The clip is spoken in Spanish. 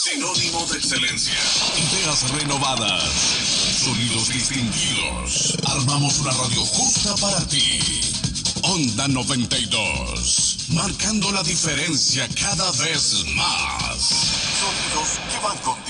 sinónimo de excelencia. Ideas renovadas, sonidos distinguidos. Armamos una radio justa para ti. Onda 92, marcando la diferencia cada vez más. Sonidos que van contigo.